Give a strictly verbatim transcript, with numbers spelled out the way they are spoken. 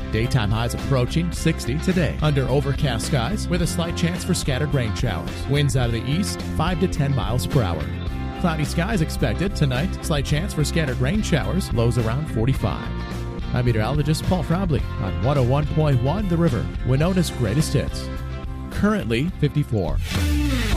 Daytime highs approaching sixty today under overcast skies with a slight chance for scattered rain showers. Winds out of the east, five to ten miles per hour. Cloudy skies expected tonight. Slight chance for scattered rain showers. Lows around forty-five. I'm meteorologist Paul Frobley on one oh one point one The River, Winona's greatest hits. Currently fifty-four.